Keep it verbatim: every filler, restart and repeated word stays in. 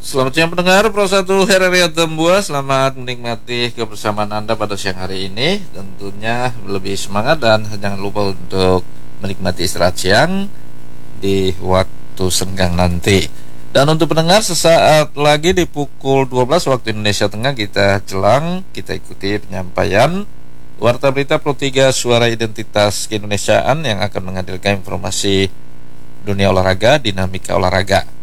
Selamat siang pendengar Pro satu R R I Atambua. Selamat menikmati kebersamaan Anda pada siang hari ini. Tentunya lebih semangat dan jangan lupa untuk menikmati istirahat siang di waktu senggang nanti. Dan untuk pendengar, sesaat lagi di pukul dua belas waktu Indonesia Tengah kita jelang, kita ikuti penyampaian Warta Berita Pro tiga Suara Identitas Keindonesiaan yang akan menghadirkan informasi dunia olahraga, dinamika olahraga.